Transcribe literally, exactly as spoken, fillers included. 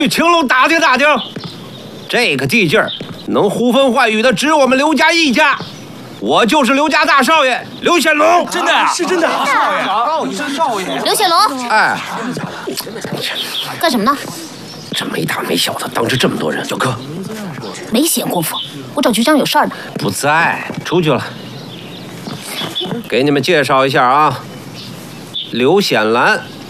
去青楼打听打听。这个地界儿能呼风唤雨的只有我们刘家一家。我就是刘家大少爷刘显龙。 真的是真的，少爷， 少爷，少爷， 刘显龙， 哎， 干什么呢？ 这没大没小的，当着这么多人，小哥， 没闲工夫，我找局长有事儿呢。 不在，出去了。给你们介绍一下啊，刘显兰。